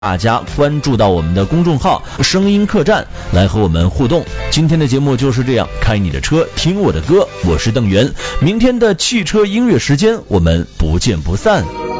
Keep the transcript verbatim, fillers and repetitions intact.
大家关注到我们的公众号声音客栈来和我们互动。今天的节目就是这样，开你的车听我的歌，我是邓源，明天的汽车音乐时间我们不见不散。